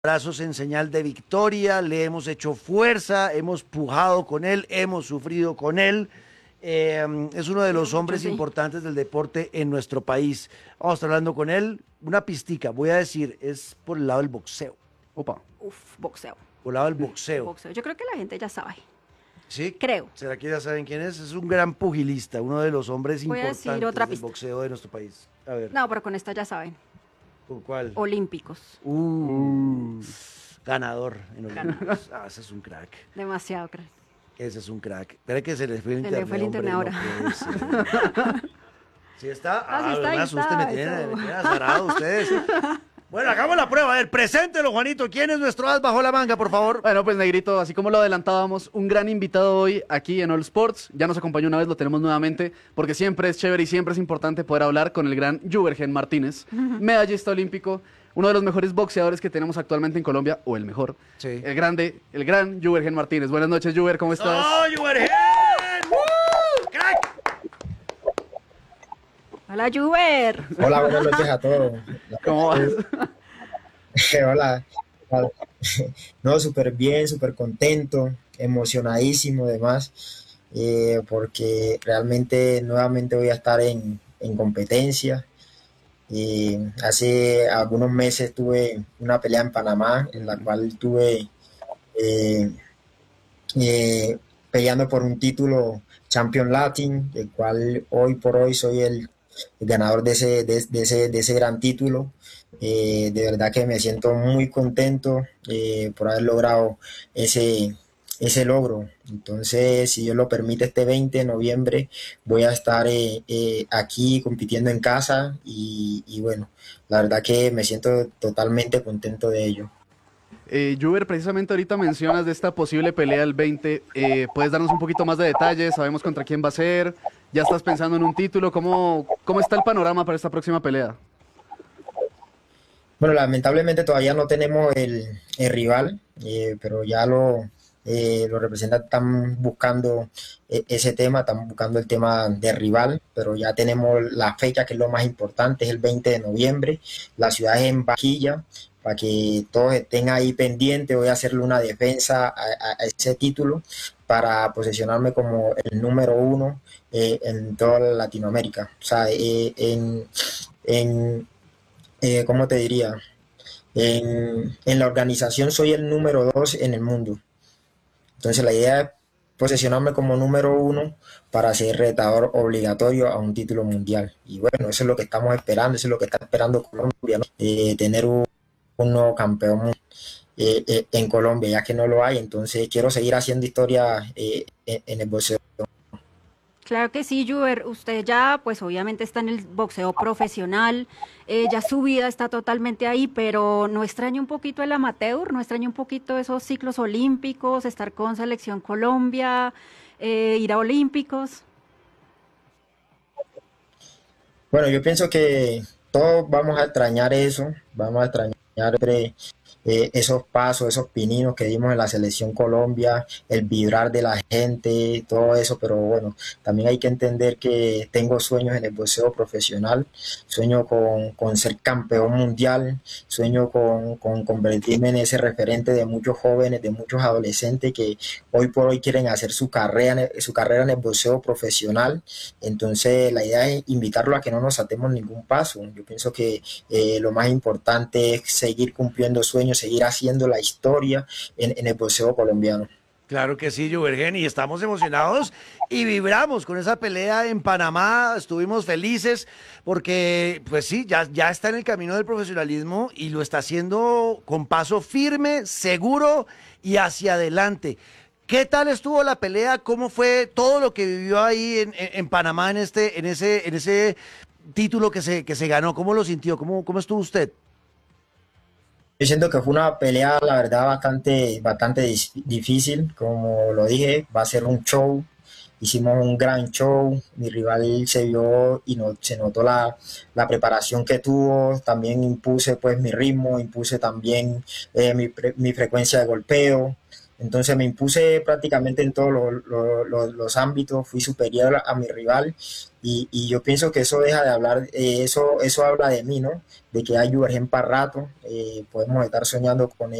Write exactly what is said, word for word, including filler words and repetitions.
Brazos en señal de victoria, le hemos hecho fuerza, hemos pujado con él, hemos sufrido con él. Eh, es uno de Sí, los mucho, hombres sí. importantes del deporte en nuestro país. Vamos a estar hablando con él. Una pistica, voy a decir, es por el lado del boxeo. Opa. Uf, boxeo. Por el lado del El boxeo. boxeo. Yo creo que la gente ya sabe. ¿Sí? Creo. ¿Será que ya saben quién es? Es un gran pugilista, uno de los hombres Voy a decir importantes otra del pista. boxeo de nuestro país. A ver, No, pero con esta ya saben. ¿por cuál? Olímpicos. Uh, ganador en Olímpicos. Ah, ese es un crack. Demasiado, creo. Ese es un crack. Espera que se le fue el Se internet. le fue el internet hombre, ahora. no puede ser. ¿Sí está? Ah, sí Ah, está, no me ahí asusten, está, me tienen, eso. me tienen azarado ustedes. Bueno, hagamos la prueba. A ver, preséntelo, Juanito. ¿Quién es nuestro as bajo la manga, por favor? Bueno, pues Negrito, así como lo adelantábamos, un gran invitado hoy aquí en All Sports. Ya nos acompañó una vez, lo tenemos nuevamente, porque siempre es chévere y siempre es importante poder hablar con el gran Juvergen Martínez, medallista olímpico, uno de los mejores boxeadores que tenemos actualmente en Colombia, o el mejor. Sí. El grande, el gran Juvergen Martínez. Buenas noches, Juver, ¿cómo estás? ¡Oh, Juvergen! ¡Woo! ¡Crack! Hola, Juber. Hola, buenas noches a todos. ¿Cómo vas? Hola. No, súper bien, súper contento, emocionadísimo además, eh, porque realmente nuevamente voy a estar en, en competencia. Eh, hace algunos meses tuve una pelea en Panamá en la cual tuve eh, eh, peleando por un título Champion Latin, el cual hoy por hoy soy el, el ganador de ese, de, de ese, de ese gran título. Eh, de verdad que me siento muy contento eh, por haber logrado ese, ese logro. Entonces, si Dios lo permite, este veinte de noviembre voy a estar eh, eh, aquí compitiendo en casa y, y bueno, la verdad que me siento totalmente contento de ello. Eh, Juver, precisamente ahorita mencionas de esta posible pelea el veinte. Eh, ¿puedes darnos un poquito más de detalles? ¿Sabemos contra quién va a ser? ¿Ya estás pensando en un título? ¿Cómo, cómo está el panorama para esta próxima pelea? Bueno, lamentablemente todavía no tenemos el, el rival, eh, pero ya lo, eh, los representantes están buscando eh, ese tema, están buscando el tema de rival, pero ya tenemos la fecha que es lo más importante, es el veinte de noviembre, la ciudad es en Barranquilla, para que todos estén ahí pendientes. Voy a hacerle una defensa a, a- a ese título para posicionarme como el número uno eh, en toda Latinoamérica. O sea, eh, en, en eh, ¿cómo te diría? En, en la organización soy el número dos en el mundo. Entonces la idea es posicionarme como número uno para ser retador obligatorio a un título mundial. Y bueno, eso es lo que estamos esperando, eso es lo que está esperando Colombia, ¿no? Eh, tener un, un nuevo campeón eh, eh, en Colombia, ya que no lo hay. Entonces quiero seguir haciendo historia eh, en, en el boxeo. Claro que sí, Juber. Usted ya, pues obviamente está en el boxeo profesional, eh, ya su vida está totalmente ahí, pero ¿no extraña un poquito el amateur? ¿No extraña un poquito esos ciclos olímpicos, estar con Selección Colombia, eh, ir a Olímpicos? Bueno, yo pienso que todos vamos a extrañar eso, vamos a extrañar siempre, eh, esos pasos, esos pininos que dimos en la selección Colombia, el vibrar de la gente, todo eso, pero bueno, también hay que entender que tengo sueños en el boxeo profesional, sueño con, con ser campeón mundial, sueño con, con convertirme en ese referente de muchos jóvenes, de muchos adolescentes que hoy por hoy quieren hacer su carrera, en el- su carrera en el boxeo profesional. Entonces, la idea es invitarlo a que no nos saltemos ningún paso. Yo pienso que eh, lo más importante es seguir cumpliendo sueños, seguir haciendo la historia en, en el boxeo colombiano. Claro que sí, Juvergen, y estamos emocionados y vibramos con esa pelea en Panamá. Estuvimos felices porque, pues sí, ya, ya está en el camino del profesionalismo y lo está haciendo con paso firme, seguro y hacia adelante. ¿Qué tal estuvo la pelea? ¿Cómo fue todo lo que vivió ahí en, en- en Panamá en este, en ese, en ese título que se, que se ganó? ¿Cómo lo sintió? ¿Cómo, cómo estuvo usted? Yo siento que fue una pelea, la verdad, bastante, bastante dis- difícil. Como lo dije, va a ser un show. Hicimos un gran show. Mi rival se vio y no, se notó la, la preparación que tuvo. También impuse pues mi ritmo, impuse también eh, mi, pre- mi frecuencia de golpeo. Entonces me impuse prácticamente en todos los, los- los- los ámbitos, fui superior a, a mi rival y, y yo pienso que eso deja de hablar, eh, eso, eso habla de mí, ¿no? De que hay Juvergen para rato, eh, podemos estar soñando con